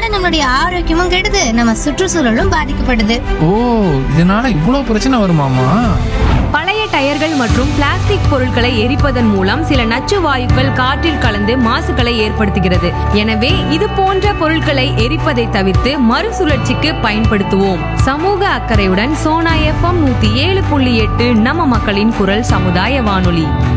நம்மளுடைய ஆரோக்கியமும் கெடுது, நம்ம சுற்றுச்சூழலும் பாதிக்கப்படுது. ஓ, இதனால இவ்வளோ பிரச்சனை வருமாமா? பழைய டயர்கள் மற்றும் பிளாஸ்டிக் பொருட்களை எரிப்பதன் மூலம் சில நச்சு வாயுக்கள் காற்றில் கலந்து மாசுகளை ஏற்படுத்துகிறது. எனவே இது போன்ற பொருட்களை எரிப்பதை தவிர்த்து மறுசுழற்சிக்கு பயன்படுத்துவோம். சமூக அக்கறையுடன் சோனா FM 107.8 நம்ம மக்களின் குரல் சமுதாய வானொலி.